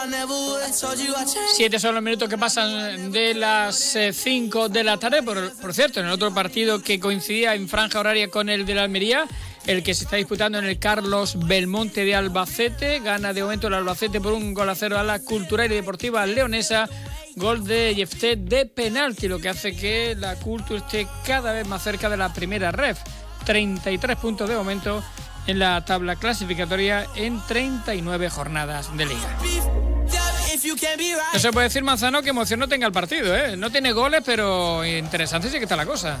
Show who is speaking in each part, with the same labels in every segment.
Speaker 1: 7 son los minutos que pasan de las 5 de la tarde. Por cierto, en el otro partido que coincidía en franja horaria con el de la Almería, el que se está disputando en el Carlos Belmonte de Albacete, gana de momento el Albacete por 1-0 a la Cultural y Deportiva Leonesa, gol de Jefté de penalti, lo que hace que la Cultu esté cada vez más cerca de la primera ref. 33 puntos de momento en la tabla clasificatoria en 39 jornadas de liga. No se puede decir, Manzano, que emoción no tenga el partido, ¿eh? No tiene goles, pero interesante sí que está la cosa.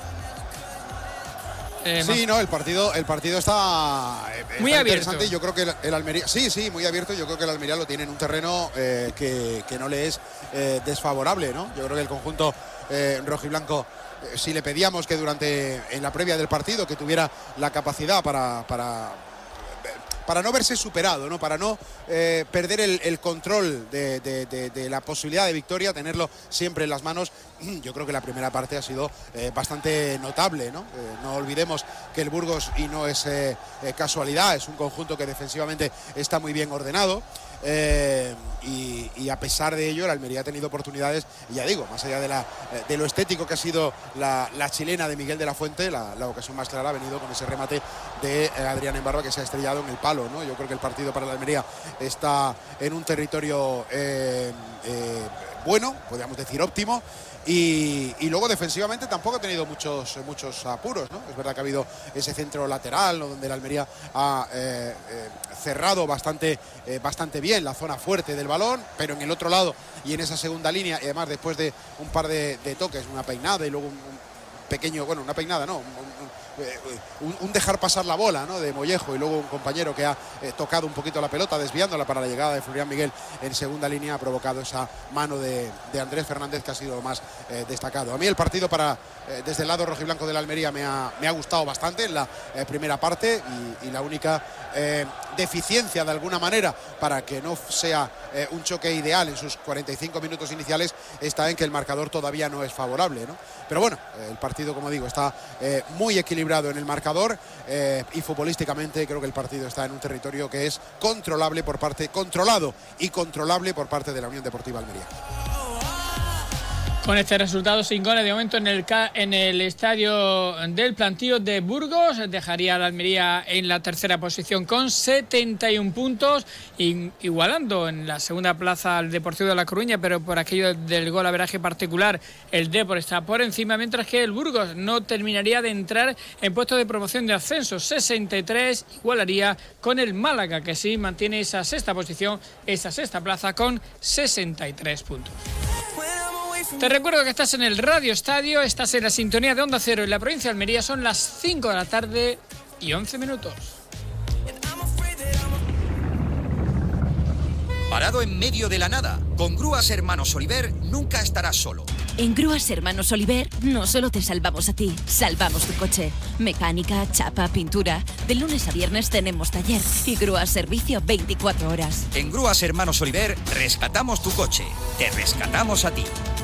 Speaker 2: Sí, no, el partido está
Speaker 1: muy abierto.
Speaker 2: Interesante. Yo creo que el Almería, sí, muy abierto. Yo creo que el Almería lo tiene en un terreno que no le es desfavorable, ¿no? Yo creo que el conjunto rojiblanco, si le pedíamos que en la previa del partido, que tuviera la capacidad para no verse superado, ¿no? Para no perder el control de la posibilidad de victoria, tenerlo siempre en las manos. Yo creo que la primera parte ha sido bastante notable, ¿no? No olvidemos que el Burgos, y no es casualidad, es un conjunto que defensivamente está muy bien ordenado. Y a pesar de ello, el Almería ha tenido oportunidades, y ya digo, más allá de lo estético que ha sido la chilena de Miguel de la Fuente, la ocasión más clara ha venido con ese remate de Adrián Embarba, que se ha estrellado en el palo, ¿no? Yo creo que el partido para el Almería está en un territorio bueno, podríamos decir óptimo. Y luego defensivamente tampoco ha tenido muchos apuros, ¿no? Es verdad que ha habido ese centro lateral, ¿no?, donde el Almería ha cerrado bastante bien la zona fuerte del balón, pero en el otro lado y en esa segunda línea, y además después de un par de toques, una peinada y luego un pequeño, bueno, una peinada no, un dejar pasar la bola, ¿no?, de Mollejo, y luego un compañero que ha tocado un poquito la pelota, desviándola para la llegada de Florian Miguel en segunda línea, ha provocado esa mano de Andrés Fernández, que ha sido lo más destacado. A mí el partido desde el lado rojiblanco de la Almería me ha gustado bastante en la primera parte, y la única deficiencia de alguna manera para que no sea un choque ideal en sus 45 minutos iniciales está en que el marcador todavía no es favorable, ¿no? Pero bueno, el partido, como digo, está muy equilibrado en el marcador, y futbolísticamente creo que el partido está en un territorio que es controlado y controlable por parte de la Unión Deportiva Almería.
Speaker 1: Con este resultado, sin goles de momento en el estadio del Plantío de Burgos, dejaría a la Almería en la tercera posición con 71 puntos, igualando en la segunda plaza al Deportivo de La Coruña, pero por aquello del golaveraje particular, el Depor está por encima, mientras que el Burgos no terminaría de entrar en puestos de promoción de ascenso. 63 igualaría con el Málaga, que sí mantiene esa sexta posición, esa sexta plaza con 63 puntos. Te recuerdo que estás en el Radio Estadio, estás en la sintonía de Onda Cero en la provincia de Almería. Son las 5 de la tarde y 11 minutos.
Speaker 3: Parado en medio de la nada, con Grúas Hermanos Oliver nunca estarás solo.
Speaker 4: En Grúas Hermanos Oliver no solo te salvamos a ti, salvamos tu coche. Mecánica, chapa, pintura. De lunes a viernes tenemos taller y Grúas servicio 24 horas.
Speaker 3: En Grúas Hermanos Oliver rescatamos tu coche, te rescatamos a ti.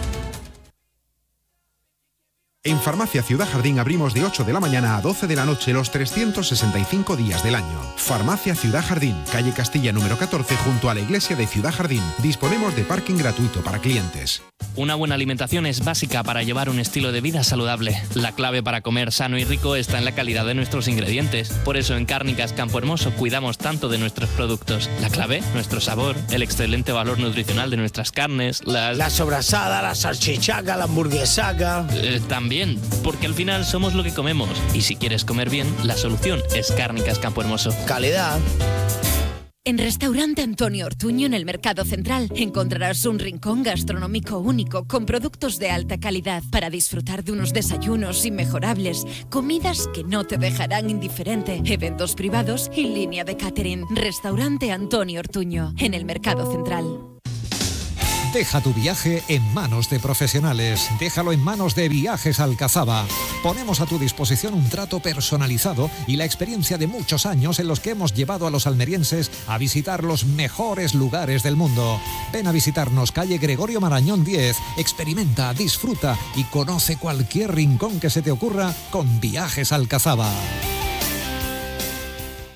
Speaker 5: En Farmacia Ciudad Jardín abrimos de 8 de la mañana a 12 de la noche los 365 días del año. Farmacia Ciudad Jardín, calle Castilla número 14, junto a la iglesia de Ciudad Jardín. Disponemos de parking gratuito para clientes.
Speaker 6: Una buena alimentación es básica para llevar un estilo de vida saludable. La clave para comer sano y rico está en la calidad de nuestros ingredientes. Por eso en Cárnicas Campo Hermoso cuidamos tanto de nuestros productos. La clave, nuestro sabor, el excelente valor nutricional de nuestras carnes,
Speaker 7: la sobrasada, la salchichaca, la hamburguesaca.
Speaker 6: También, porque al final somos lo que comemos. Y si quieres comer bien, la solución es Cárnicas Campo Hermoso.
Speaker 7: Calidad.
Speaker 4: En Restaurante Antonio Ortuño, en el Mercado Central, encontrarás un rincón gastronómico único con productos de alta calidad para disfrutar de unos desayunos inmejorables, comidas que no te dejarán indiferente, eventos privados y línea de catering. Restaurante Antonio Ortuño, en el Mercado Central.
Speaker 8: Deja tu viaje en manos de profesionales. Déjalo en manos de Viajes Alcazaba. Ponemos a tu disposición un trato personalizado y la experiencia de muchos años en los que hemos llevado a los almerienses a visitar los mejores lugares del mundo. Ven a visitarnos, calle Gregorio Marañón 10. Experimenta, disfruta y conoce cualquier rincón que se te ocurra con Viajes Alcazaba.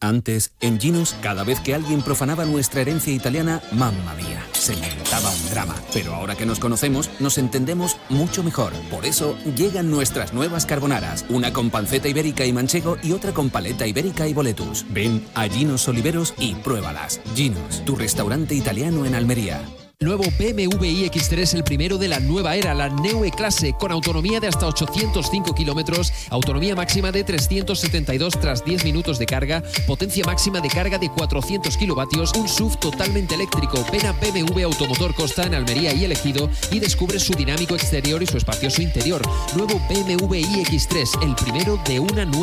Speaker 9: Antes, en Ginos, cada vez que alguien profanaba nuestra herencia italiana, mamma mía, se montaba un drama. Pero ahora que nos conocemos, nos entendemos mucho mejor. Por eso, llegan nuestras nuevas carbonaras. Una con panceta ibérica y manchego y otra con paleta ibérica y boletus. Ven a Ginos Oliveros y pruébalas. Ginos, tu restaurante italiano en Almería.
Speaker 10: Nuevo BMW iX3, el primero de la nueva era, la Neue Klasse, con autonomía de hasta 805 kilómetros, autonomía máxima de 372 tras 10 minutos de carga, potencia máxima de carga de 400 kilovatios, un SUV totalmente eléctrico. Ven a BMW Automotor Costa en Almería y El Ejido y descubre su dinámico exterior y su espacioso interior. Nuevo BMW iX3, el primero de una nueva